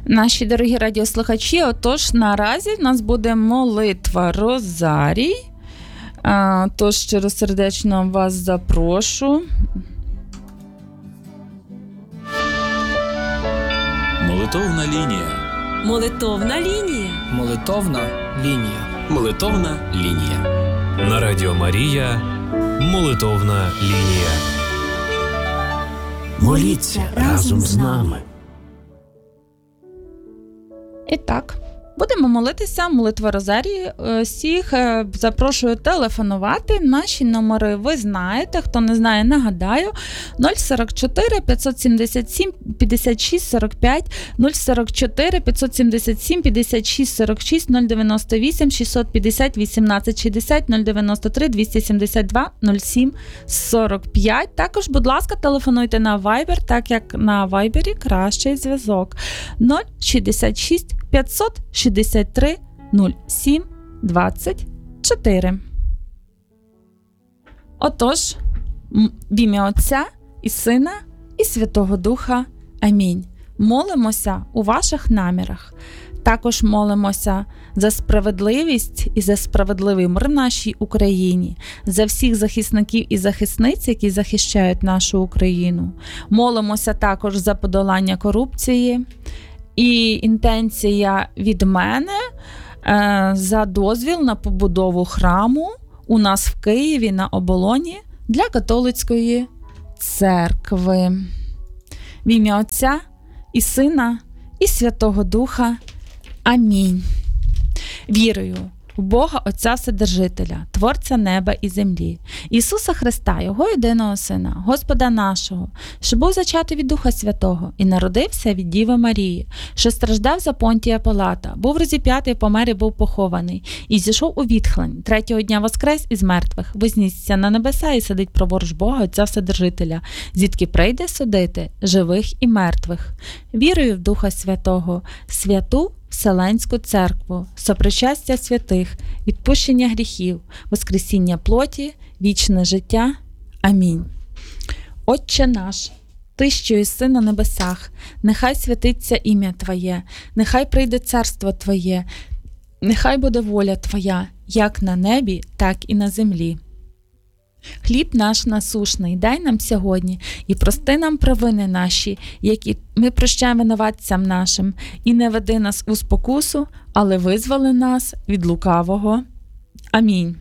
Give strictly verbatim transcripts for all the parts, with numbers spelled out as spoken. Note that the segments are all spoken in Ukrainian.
Наші дорогі радіослухачі, отож, наразі в нас буде молитва Розарій. А, тож, щиросердечно вас запрошу. Молитовна лінія. Молитовна лінія. Молитовна лінія. Молитовна лінія. На Радіо Марія. Молитовна лінія. Моліться разом з нами. І так, будемо молитися, молитва Розарії. Всіх запрошую телефонувати. Наші номери ви знаєте, хто не знає, нагадаю. нуль сорок чотири п'ятсот сімдесят сім п'ятдесят шість сорок п'ять, нуль сорок чотири п'ятсот сімдесят сім п'ятдесят шість сорок шість, нуль дев'яносто вісім шістсот п'ятдесят вісімнадцять шістдесят, нуль дев'яносто три двісті сімдесят два нуль сім сорок п'ять. Також, будь ласка, телефонуйте на Viber, так як на Viber кращий зв'язок. нуль шістдесят шість п'ятсот шістдесят три нуль сім двадцять чотири. Отож, в ім'я Отця і Сина і Святого Духа. Амінь. Молимося у ваших намірах. Також молимося за справедливість і за справедливий мир в нашій Україні, за всіх захисників і захисниць, які захищають нашу Україну. Молимося також за подолання корупції. І інтенція від мене е, за дозвіл на побудову храму у нас в Києві на Оболоні для католицької церкви. В ім'я Отця і Сина і Святого Духа. Амінь. Вірую в Бога Отця Вседержителя, Творця неба і землі, Ісуса Христа, Його єдиного Сина, Господа нашого, що був зачатий від Духа Святого і народився від Діви Марії, що страждав за Понтія Пилата, був розіп'ятий, помер і був похований, і зійшов у відхлень, третього дня воскрес із мертвих, вознісся на небеса і сидить праворуч Бога Отця Вседержителя, звідки прийде судити живих і мертвих. Вірую в Духа Святого, святу Вселенську церкву, сопричастя святих, відпущення гріхів, воскресіння плоті, вічне життя. Амінь. Отче наш, Ти, що єси на небесах, нехай святиться ім'я Твоє, нехай прийде царство Твоє, нехай буде воля Твоя, як на небі, так і на землі. Хліб наш насушний дай нам сьогодні, і прости нам провини наші, які ми прощаємо винуватцям нашим, і не веди нас у спокусу, але визволи нас від лукавого. Амінь.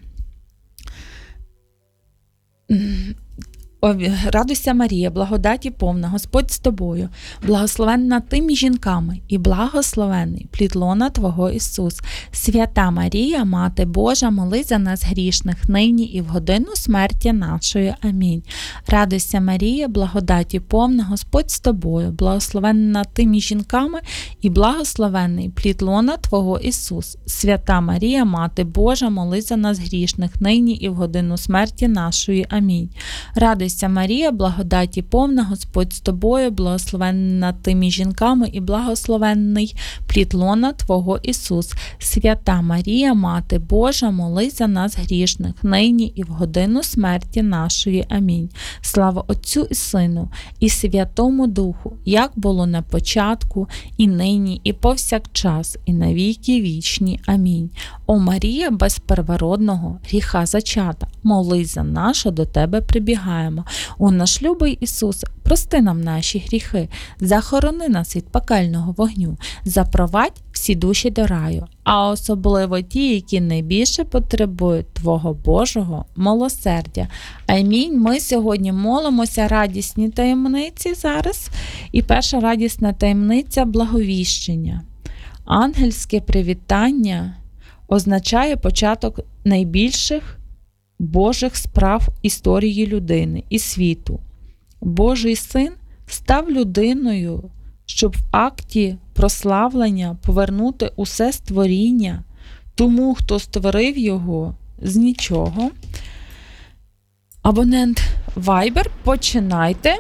Радуйся, Марія, благодаті повна, Господь з тобою, благословенна ти між жінками, і благословений плід лона Твого Ісус. Свята Марія, Мати Божа, молись за нас грішних, нині і в годину смерті нашої. Амінь. Радуйся, Марія, благодаті повна, Господь з тобою, благословенна ти між жінками, і благословений плід лона Твого Ісус. Свята Марія, Мати Божа, молись за нас грішних, нині і в годину смерті нашої. Амінь. Радуйся, Марія, благодаті повна, Господь з тобою, благословенна ти між жінками і благословенний плід лона Твого Ісус. Свята Марія, Мати Божа, молись за нас грішних, нині і в годину смерті нашої. Амінь. Слава Отцю і Сину, і Святому Духу, як було на початку, і нині, і повсякчас, і на віки вічні. Амінь. О Марія, без первородного гріха зачата, молись за нас, що до Тебе прибігаємо. О наш любий Ісус, прости нам наші гріхи, захорони нас від пекельного вогню, запровадь всі душі до раю, а особливо ті, які найбільше потребують Твого Божого милосердя. Амінь. Ми сьогодні молимося радісні таємниці зараз. І перша радісна таємниця – благовіщення. Ангельське привітання означає початок найбільших Божих справ історії людини і світу. Божий Син став людиною, щоб в акті прославлення повернути усе створіння тому, хто створив його з нічого. Абонент Viber, починайте.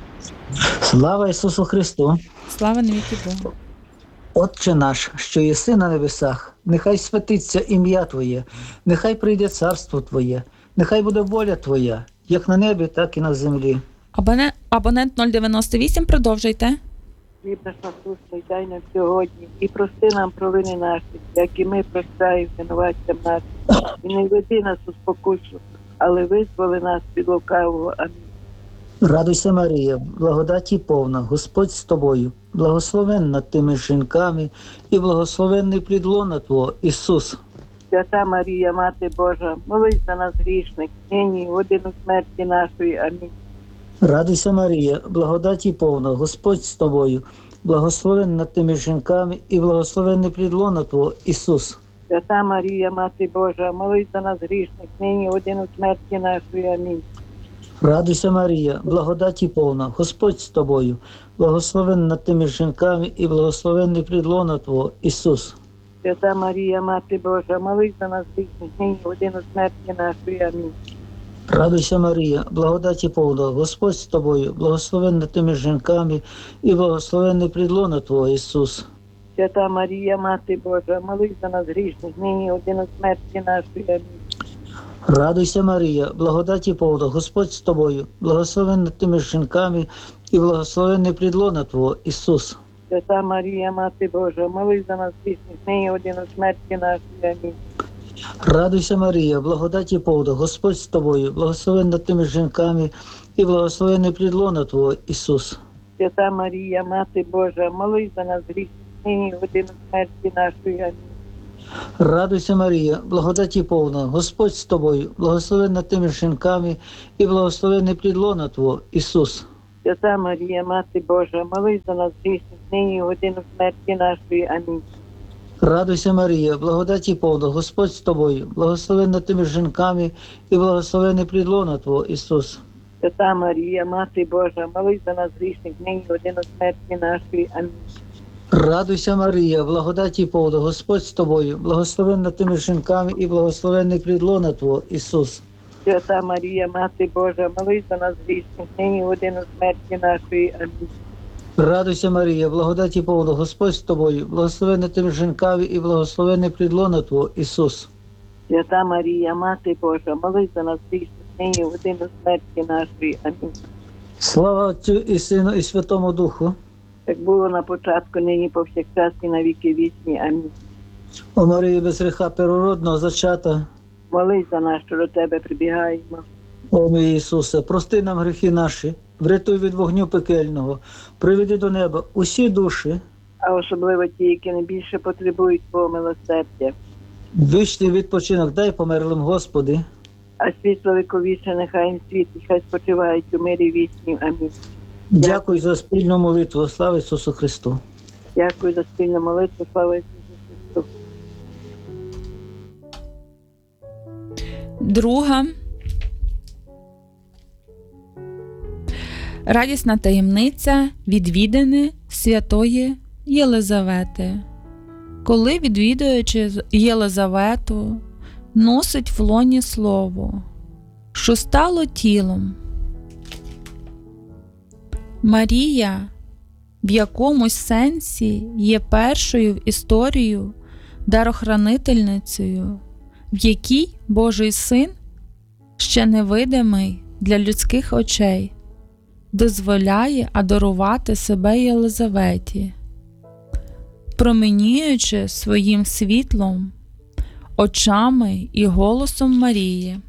Слава Ісусу Христу! Слава навіки Богу! Отче наш, що єси на небесах, нехай святиться ім'я Твоє, нехай прийде царство Твоє, нехай буде воля Твоя, як на небі, так і на землі. Абонент, абонент нуль дев'яносто вісім, продовжуйте. хліб наш насущний дай нам сьогодні, і прости нам провини наші, як і ми прощаємо винуватцям нашим. І не веди нас у спокусу, але визволи нас від лукавого. Амінь. Радуйся, Марія, благодаті повна, Господь з тобою, благословенна ти між жінками, і благословенний плід лона Твого, Ісус. Свята Марія, Мати Божа, молись за нас грішних, нині і в годину смерті нашої. Амінь. Радуйся, Марія, благодаті повна, Господь з тобою, благословенна ти між жінками, і благословенний плід лона Твого, Ісус. Свята Марія, Мати Божа, молись за нас грішних, нині і в годину смерті нашої. Амінь. Радуйся, Марія, благодаті повна, Господь з тобою, благословенна ти між жінками, і благословенний плід лона Твого, Ісус. Свята Марія, Мати Божа, молись за нас грішних, нині і в годину смерті нашої. Амінь. Радуйся, Марія, благодаті повна, Господь з тобою, благословенна ти між жінками, і благословенний плід лона Твого, Ісус. Свята Марія, Мати Божа, молись за нас грішних, нині і в годину смерті нашої. Амінь. Радуйся, Марія, благодаті повна, Господь з тобою, благословенна ти між жінками, і благословенний плід лона Твого, Ісус. Свята Марія, Мати Божа, молись за нас грішних, нині і в годину смерті нашої. Амінь. Радуйся, Марія, благодаті повна, Господь з тобою, благословенна ти між жінками, і благословенний плід лона Твого, Ісус. Свята Марія, Мати Божа, молись за нас грішних, нині і в годину смерті нашої. Амінь. Радуйся, Марія, благодаті повна, Господь з тобою, благословенна ти між жінками, і благословенний плід лона Твого, Ісус. Свята Марія, Мати Божа, молись за нас грішних, нині і в годину смерті нашої. Амінь. Радуйся, Марія, благодаті повна, Господь з тобою, благословенна ти між жінками, і благословенний плід лона Твого, Ісус. Свята Марія, Мати Божа, молись за нас грішних, нині і в годину смерті нашої. Амінь. Радуйся, Марія, благодаті повна, Господь з тобою, благословенна ти між жінками, і благословенний плід лона Твого, Ісус. Свята Марія, Мати Божа, молись за нас грішних, нині і в годину смерті нашої. Амінь. Радуйся, Марія, благодаті повна, Господь з тобою, благословенна ти між жінками, і благословенний плід лона Твого, Ісус. Свята Марія, Мати Божа, молись за нас грішних, нині і в годину смерті нашої. Амінь. Слава Отцю і Сину, і Святому Духу. Як було на початку, нині повсякчас і на віки вічні. Амінь. О Марії без гріха первородного зачата, Молись за нас, що до Тебе прибігаємо. о мій Ісусе, прости нам гріхи наші, врятуй від вогню пекельного, приведи до неба усі душі, А особливо ті, які найбільше потребують Твого милосердя. вічний відпочинок дай померлим, Господи. А світло віковічне нехай їм світить, хай спочивають у мирі вічнім. Амінь. Дякую за спільну молитву. Слава Ісусу Христу. Дякую за спільну молитву. Слава Ісусу Христу. Друга радісна таємниця відвідини святої Єлизавети. Коли відвідуючи Єлизавету, носить в лоні слово, що стало тілом. Марія в якомусь сенсі є першою в історію дарохранительницею, в якій Божий Син, ще невидимий для людських очей, дозволяє адарувати себе Єлизаветі, променюючи своїм світлом, очами і голосом Марії.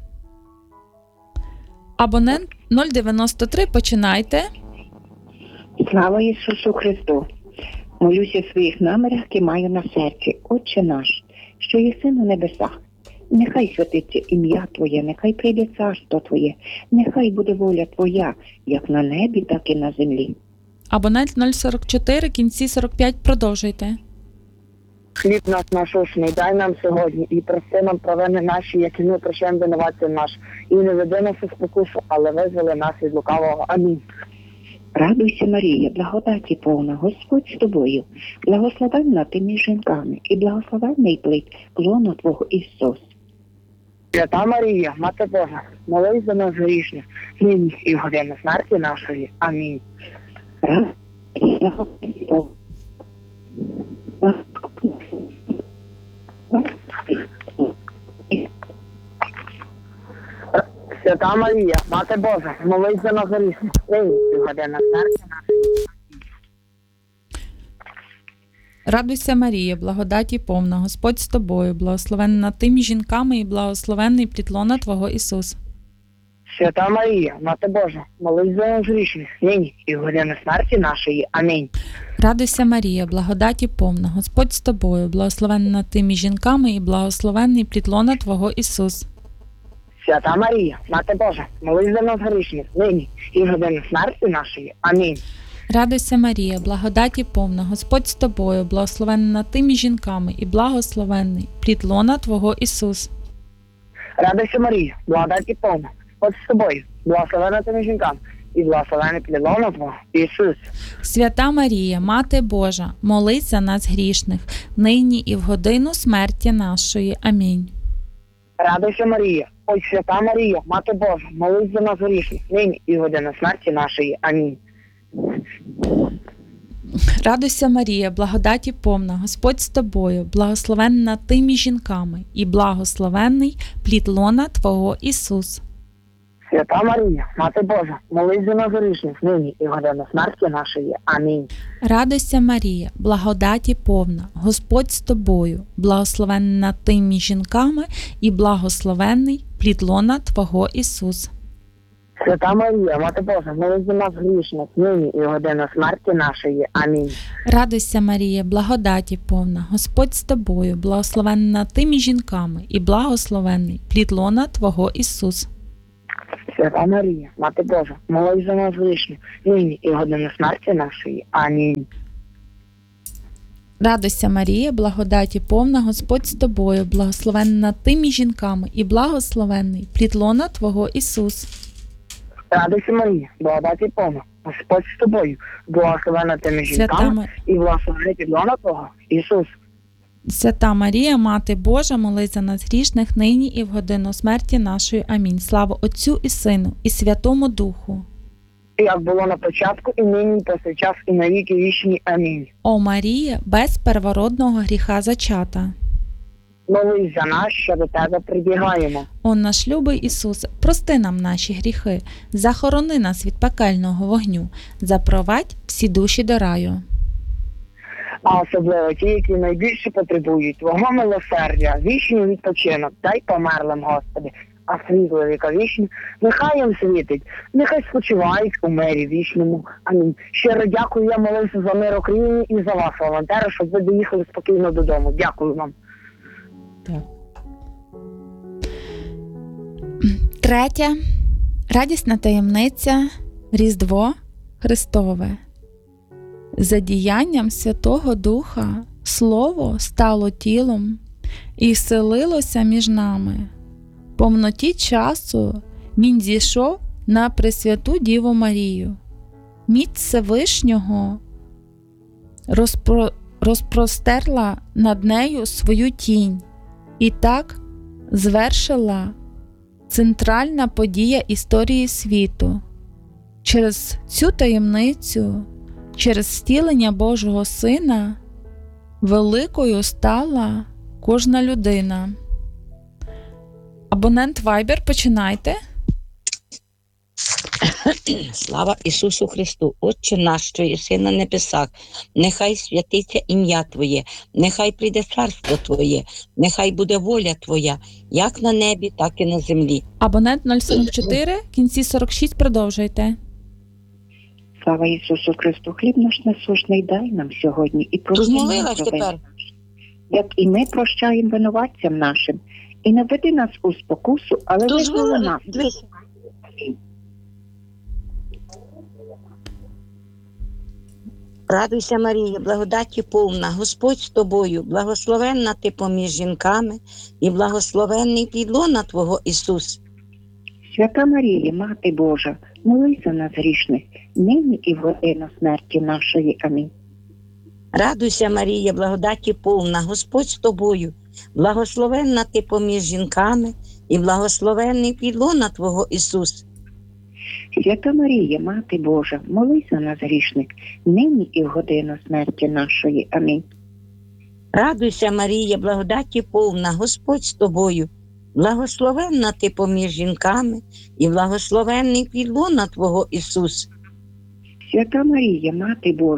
Абонент нуль дев'яносто три, починайте. Слава Ісусу Христу! Молюся в своїх намірах, які маю на серці. Отче наш, що єси на небесах, нехай святиться ім'я Твоє, нехай прийде царство Твоє, нехай буде воля Твоя, як на небі, так і на землі. Абонент нуль сорок чотири, кінці сорок п'ять, продовжуйте. Хліб наш насущний дай нам сьогодні, і прости нам провини наші, які ми прощаємо винуватцям наш. І не веди нас у спокусу, але визволи нас від лукавого. Амінь. Радуйся, Марія, благодаті повна, Господь з тобою, благословенна ти між жінками, і благословенний плід лона Твого, Ісус. Свята Марія, Мати Божа, молись за нас грішних, нині і в годину смерті нашої. Амінь. Радуйся, благодаті повна. Свята Марія, Мати Божа, молись за нас грішних, нині і в годину смерті нашої. Радуйся, Марія, благодаті повна, Господь з тобою, благословенна ти між жінками і благословенний плід лона Твого Ісус. Свята Марія, Мати Божа, молись за нас грішних, нині і в годину смерті нашої. Амінь. Радуйся, Марія, благодаті повна, Господь з тобою, благословенна ти між жінками і благословенний плід лона Твого Ісус. Свята Марія, Мати Божа, молись за нас грішних, нині і в годину смерті нашої. Амінь. Радуйся, Марія, благодаті повна, Господь з тобою, благословенна ти між жінками і благословенний плід лона Твого Ісус. Радуйся, Марія, благодаті повна, Господь з тобою, благословена ти між жінками і благословений плід лона Твого Ісус. Свята Марія, Мати Божа, молись за нас грішних, нині і в годину смерті нашої. Амінь. Радуйся, Марія, ой, свята Марія, Мати Божа, молись за нас грішних, нині і в годину смерті нашої. Амінь. Радуйся, Марія, благодаті повна, Господь з тобою, благословенна ти між жінками і благословенний плід лона Твого Ісус. Свята Марія, Мати Божа, молись за нас грішних, нині і в годину смерті нашої. Амінь. Радуйся, Марія, благодаті повна, Господь з тобою, благословенна ти між жінками і благословенний плід лона Твого Ісус. Свята Марія, Мати Божа, молись за нас грішних, нині і в годину смерті нашої. Амінь. Радуйся, Марія, благодаті повна, Господь з тобою, благословенна ти між жінками і благословенний плід лона Твого Ісус. Свята Марія, Мати Божа, молись за нас грішних, нині і в годину смерті нашої. Амінь. Радуйся, Марія, благодаті повна, Господь з тобою, благословенна ти між жінками і благословенний плід лона Твого Ісус. Радуйся, Марія, благодаті повна, Господь з тобою, благословена ти між Свята жінками Ма- і благословений плід лона Твого Ісус. Свята Марія, Мати Божа, молись за нас грішних, нині і в годину смерті нашої. Амінь. Слава Отцю і Сину, і Святому Духу. Як було на початку, і нині, і повсякчас, і на віки вічні. Амінь. О Марія, без первородного гріха зачата. Молись за нас, що до тебе прибігаємо. О наш любий Ісусе, прости нам наші гріхи, захорони нас від пекельного вогню, запровадь всі душі до раю. А особливо ті, які найбільше потребують Твого милосердя, вічний відпочинок, дай померлим, Господи, а світло віковічне нехай їм світить, нехай спочивають у мирі вічному. Амінь. Щиро дякую, я молився за мир Україні і за вас, волонтери, щоб ви доїхали спокійно додому. Дякую вам. Так. Третя радісна таємниця Різдво Христове. За діянням Святого Духа Слово стало тілом і селилося між нами. В повноті часу Він зійшов на Пресвяту Діву Марію. Міць Всевишнього розпро... розпростерла над нею свою тінь і так звершила центральна подія історії світу. Через цю таємницю, через втілення Божого Сина, великою стала кожна людина. Абонент Viber, починайте. Слава Ісусу Христу! Отче наш, що єси на небесах, нехай святиться ім'я Твоє, нехай прийде царство Твоє, нехай буде воля Твоя, як на небі, так і на землі. Абонент нуль сорок чотири, в кінці сорок шість, продовжуйте. Слава Ісусу Христу! Хліб наш насущний дай нам сьогодні і прости нам Змолилась провини тепер? наші, як і ми прощаємо винуватцям нашим. І не веди нас у спокусу, але визволи нас. Дивись. Радуйся, Марія, благодаті повна, Господь з тобою, благословенна ти поміж жінками і благословенний плід лона Твого Ісус. Свята Марія, Мати Божа, молись за нас грішних, нині і в годину смерті нашої. Амінь. Радуйся, Марія, благодаті повна, Господь з тобою, благословенна ти поміж жінками і благословенний плід лона Твого Ісус. Свята Марія, Мати Божа, молись за нас грішних, нині і в годину смерті нашої. Амінь. Радуйся, Марія, благодаті повна, Господь з тобою, благословенна ти поміж жінками і благословенний плід лона Твого Ісус. Свята Марія, Мати Божа,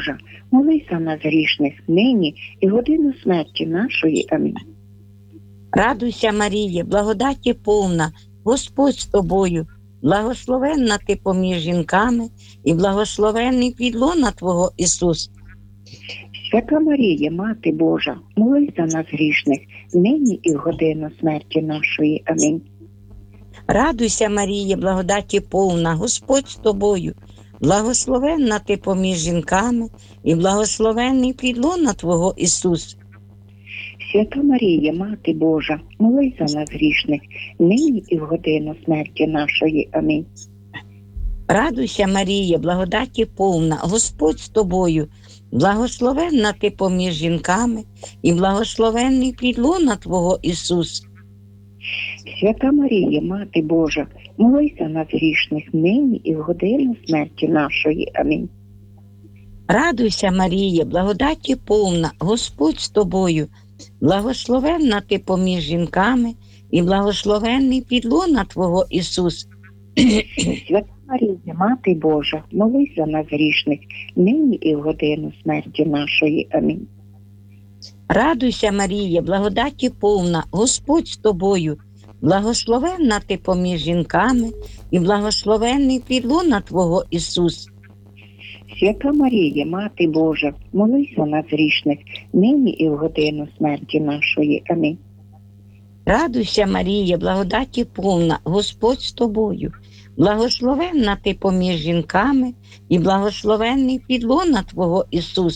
молись за нас грішних, нині і в годину смерті нашої. Амінь. Радуйся, Маріє, благодаті повна, Господь з тобою, благословенна ти поміж жінками, і благословенний плід лона Твого Ісус. Свята Марія, Мати Божа, молись за нас грішних, нині і в годину смерті нашої. Амінь. Радуйся, Маріє, благодаті повна, Господь з тобою, благословенна ти поміж жінками, і благословенний плід лона Твого Ісус. Свята Марія, Мати Божа, молись за нас грішних, нині і в годину смерті нашої. Амінь. Радуйся, Маріє, благодаті повна, Господь з тобою, благословенна ти поміж жінками, і благословенний плід лона Твого Ісус. Свята Марія, Мати Божа, молись за нас грішних, нині і в годину смерті нашої. Амінь. Радуйся, Маріє, благодаті повна, Господь з тобою, благословенна ти поміж жінками, і благословенний плід лона Твого Ісус. Свята Марія, Мати Божа, молись за нас грішних, нині і в годину смерті нашої. Амінь. Радуйся, Маріє, благодаті повна, Господь з тобою, благословенна ти поміж жінками, і благословенний плід лона Твого Ісус. Свята Марія, Мати Божа, молись за нас грішних, нині і в годину смерті нашої. Амінь. Радуйся, Маріє, благодаті повна, Господь з тобою, благословенна ти поміж жінками, і благословенний плід лона Твого Ісус.